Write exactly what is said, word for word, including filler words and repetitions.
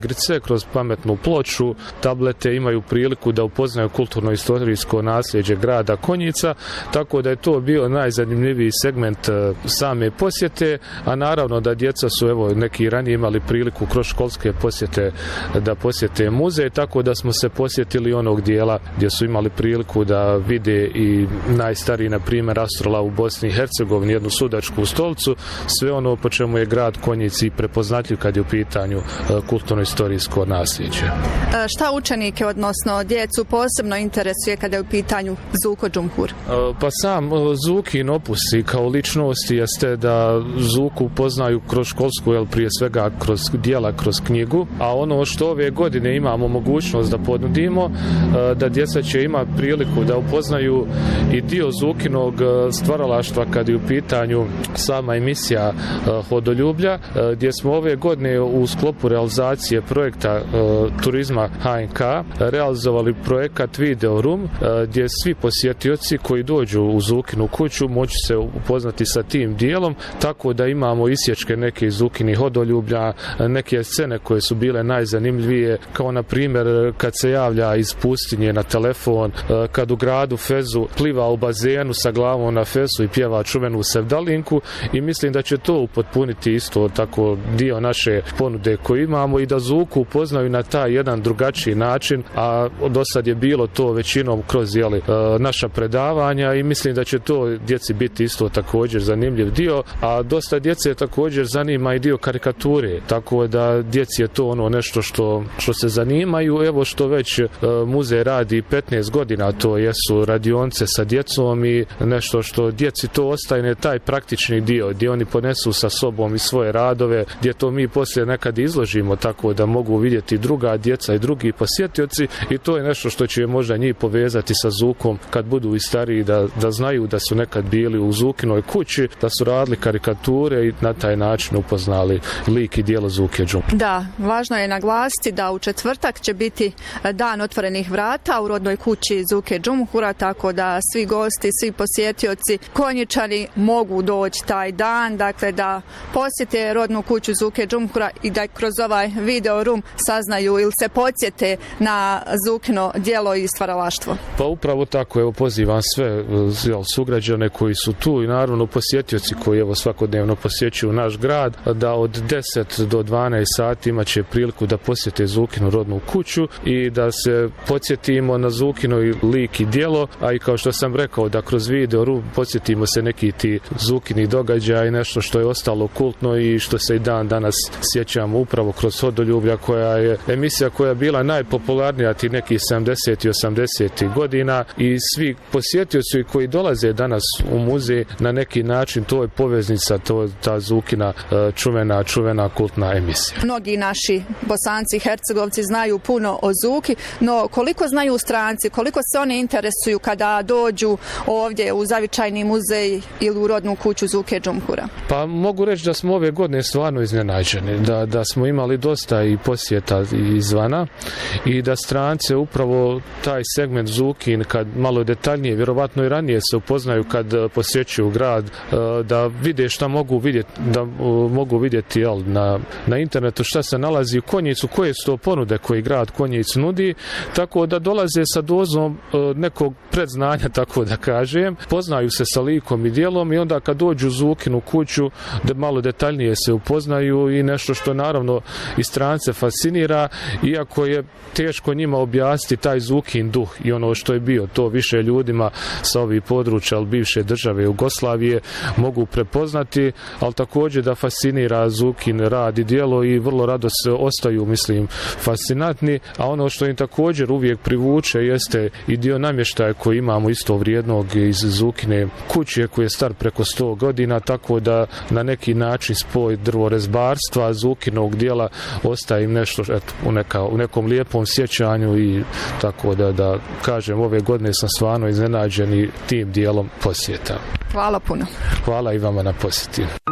Igrice kroz pametnu ploču, tablete imaju priliku da upoznaju kulturno-istorijsko nasljeđe grada Konjica, tako da je to bio najzanimljiviji segment same posjete, a naravno da djeca su evo neki ranije imali priliku kroz školske posjete da posjete muzej, tako da smo se posjetili onog dijela gdje su imali priliku da vide i najstariji, na primjer, astrolav u Bosni i Hercegovini, jednu sudačku stolicu, sve ono po čemu je grad Konjic i prepoznatljiv kad je u pitanju kulturno istorijsko nasljeđe. Šta učenike, odnosno djecu, posebno interesuje kada je u pitanju Zuko Džumhur? Pa sam Zukin opus i kao ličnosti jeste da Zuku poznaju kroz školsku, jel, prije svega kroz dijela, kroz knjigu, a ono što ove godine imamo mogućnost da ponudimo, da djeca će imati priliku da upoznaju i dio Zukinog stvaralaštva kad je u pitanju sama emisija Hodoljublja, gdje smo ove godine u sklopu realizacije projekta e, turizma H N K realizovali projekat Video Room, e, gdje svi posjetioci koji dođu u Zukinu kuću moći se upoznati sa tim dijelom, tako da imamo isječke neke iz Zukinih Hodoljublja, neke scene koje su bile najzanimljivije, kao na primjer kad se javlja iz pustinje na telefon, e, kad u gradu Fezu pliva u bazenu sa glavom na Fesu i pjeva čuvenu Sevdalinku, i mislim da će to upotpuniti isto tako dio naše ponude koju imamo i da Zuku upoznaju na taj jedan drugačiji način, a do sad je bilo to većinom kroz jeli, naša predavanja, i mislim da će to djeci biti isto također zanimljiv dio, a dosta djece također zanima i dio karikature, tako da djeci je to ono nešto što, što se zanimaju. Evo što već muzej radi petnaest godina, to jesu radionce sa djecom i nešto što djeci to ostaje taj praktični dio, gdje oni ponesu sa sobom i svoje radove, gdje to mi poslije nekad izložimo tako da mogu vidjeti druga djeca i drugi posjetioci, i to je nešto što će možda njih povezati sa Zukom kad budu i stariji, da, da znaju da su nekad bili u Zukinoj kući, da su radili karikature i na taj način upoznali lik i dijelo Zuke Džumhure. Da, važno je naglasiti da u četvrtak će biti dan otvorenih vrata u rodnoj kući Zuke Džumhura, tako da svi gosti, svi posjetioci Konjičani mogu doći taj dan, dakle da posjete rodnu kuću Zuke Džumhura i da kroz ovaj video room saznaju ili se podsjete na Zukino djelo i stvaralaštvo. Pa upravo tako, evo pozivam sve jel, sugrađane koji su tu i naravno posjetioci koji evo svakodnevno posjećuju naš grad, da od deset do dvanaest sati imat će priliku da posjete Zukinu rodnu kuću i da se podsjetimo na Zukino lik i djelo, a i kao što sam rekao da kroz video room podsjetimo se neki ti Zukini događaja i nešto što je ostalo kultno i što se i dan danas sjećamo upravo kroz Hodoljublja, koja je emisija koja je bila najpopularnija ti nekih sedamdesetih i osamdesetih godina, i svi posjetioci koji dolaze danas u muzej na neki način to je poveznica, to ta Zukina čuvena, čuvena kultna emisija. Mnogi naši Bosanci i Hercegovci znaju puno o Zuki, no koliko znaju stranci, koliko se oni interesuju kada dođu ovdje u zavičajni muzej ili u rodnu kuću Zuke Džumhura? Pa mogu reći da smo ove godine stvarno iznenađeni, da, da smo imali dosta i posjeta izvana i da strance upravo taj segment Zukin kad malo detaljnije, vjerovatno i ranije se upoznaju kad posjećuju grad, da vide šta mogu vidjeti, da mogu vidjeti jel, na, na internetu šta se nalazi u Konjicu, koje su to ponude koji grad Konjic nudi, tako da dolaze sa dozom nekog predznanja, tako da kažem, poznaju se sa likom i dijelom, i onda kad dođu u Zukinu kuću da malo detaljnije se upoznaju, i nešto što naravno i strance fascinira, iako je teško njima objasniti taj Zukin duh i ono što je bio, to više ljudima sa ovih područja ali bivše države Jugoslavije mogu prepoznati, ali također da fascinira Zukin rad i djelo i vrlo rado se ostaju, mislim, fascinantni, a ono što im također uvijek privuče jeste i dio namještaja koji imamo isto vrijednog iz Zukine kuće koji je star preko sto godina, tako da na neki način spoj drvorezbarstva Zukinog dijela ostaje im nešto eto, u, neka, u nekom lijepom sjećanju, i tako da, da kažem, ove godine sam stvarno iznenađen i tim dijelom posjeta. Hvala puno. Hvala i vama na posjeti.